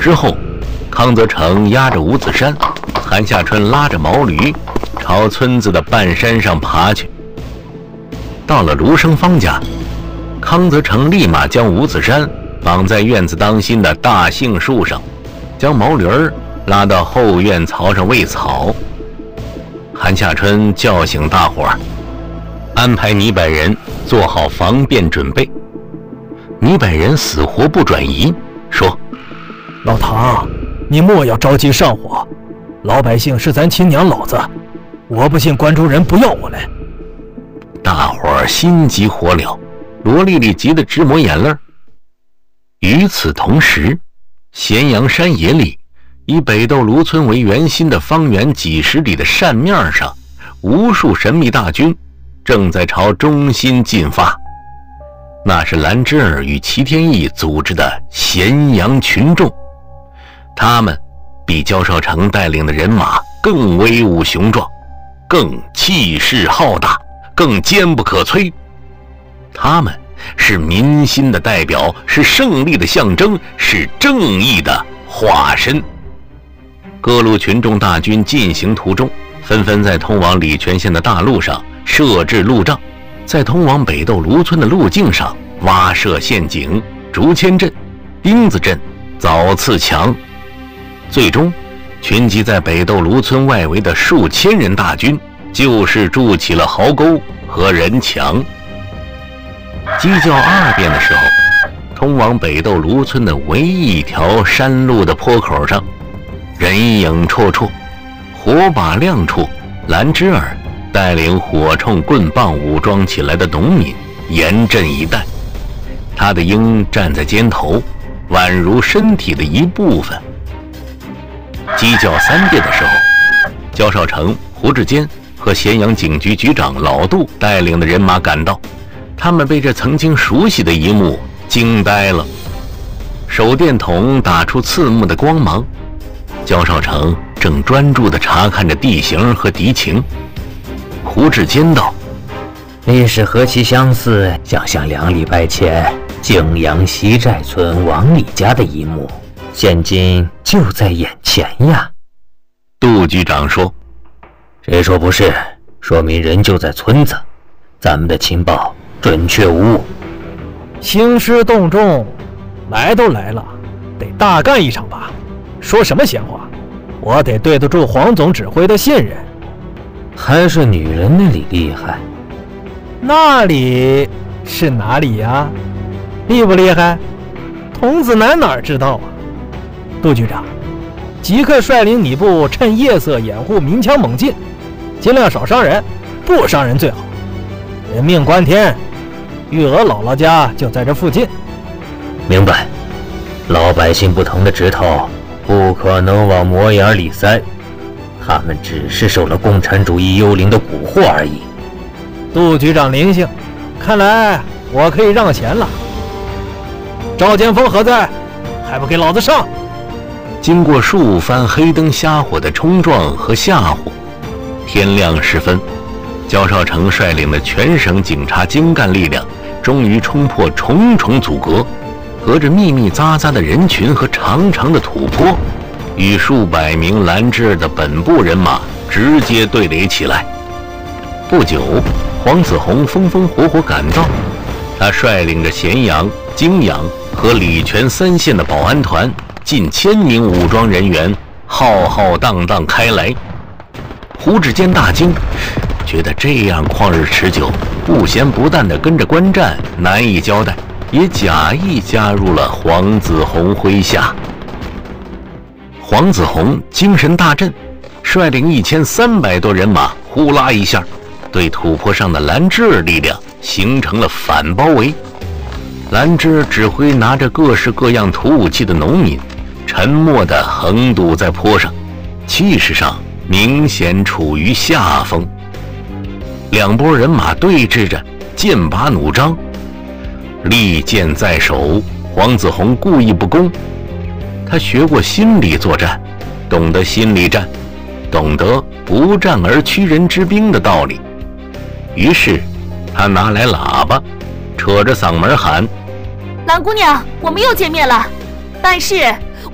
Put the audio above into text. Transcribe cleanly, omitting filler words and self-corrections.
之后，康则成押着伍子山，韩夏春拉着毛驴朝村子的半山上爬去。到了卢生芳家，康则成立马将伍子山绑在院子当心的大杏树上，将毛驴儿拉到后院槽上喂草。韩夏春叫醒大伙儿，安排泥百人做好防便准备。泥百人死活不转移，说： 老唐，你莫要着急上火，老百姓是咱亲娘老子，我不信关中人不要我来。 大伙儿心急火燎，罗丽丽急得直抹眼泪。与此同时，咸阳山野里，以北斗卢村为圆心的方圆几十里的扇面上，无数神秘大军正在朝中心进发。那是兰芝儿与齐天意组织的咸阳群众，他们比焦少成带领的人马更威武雄壮，更气势浩大，更坚不可摧。他们是民心的代表，是胜利的象征，是正义的化身。各路群众大军进行途中，纷纷在通往礼泉县的大路上设置路障，在通往北斗卢村的路径上挖设陷阱、竹签阵、钉子阵、凿刺墙。最终群集在北斗卢村外围的数千人大军就是筑起了壕沟和人墙。鸡叫2遍的时候，通往北斗卢村的唯一一条山路的坡口上，人影绰绰，火把亮处，兰芝儿带领火铳棍棒武装起来的农民严阵以待。他的鹰站在肩头，宛如身体的一部分。鸡叫3遍的时候，焦少成、胡志坚和咸阳警局局长老杜带领的人马赶到，他们被这曾经熟悉的一幕惊呆了。手电筒打出刺目的光芒，焦少成正专注地查看着地形和敌情。胡志坚道： 历史何其相似，想想2礼拜前泾阳西寨村王李家的一幕，现今就在眼前呀。 杜局长说： 谁说不是？说明人就在村子，咱们的情报准确无误。 兴师动众，来都来了，得大干一场吧？说什么闲话？我得对得住黄总指挥的信任。 还是女人那里厉害？ 那里是哪里呀？厉不厉害？童子男哪知道啊？杜局长，即刻率领你部趁夜色掩护明枪猛进，尽量少伤人，不伤人最好。人命关天，玉娥姥姥家就在这附近。 明白。老百姓不疼的指头不可能往魔眼里塞，他们只是受了共产主义幽灵的蛊惑而已。 杜局长灵性，看来我可以让贤了。赵剑锋何在？还不给老子上！ 经过数番黑灯瞎火的冲撞和吓唬，天亮时分，焦少成率领的全省警察精干力量终于冲破重重阻隔，隔着密密匝匝的人群和长长的土坡，与数百名兰芝儿的本部人马直接对垒起来。不久，黄子弘风风火火赶到，他率领着咸阳、泾阳和礼泉3县的保安团近1000名武装人员浩浩荡荡开来。胡志坚大惊，觉得这样旷日持久、不咸不淡地跟着观战难以交代，也假意加入了黄子弘麾下。黄子弘精神大振，率领1300多人马呼啦一下，对土坡上的兰芝儿力量形成了反包围。兰芝儿指挥拿着各式各样土武器的农民沉默地横堵在坡上，气势上明显处于下风。两拨人马对峙着，剑拔弩张，利剑在手。黄子弘故意不攻，他学过心理作战，懂得心理战，懂得不战而屈人之兵的道理。于是他拿来喇叭，扯着嗓门喊： 兰姑娘，我们又见面了，但是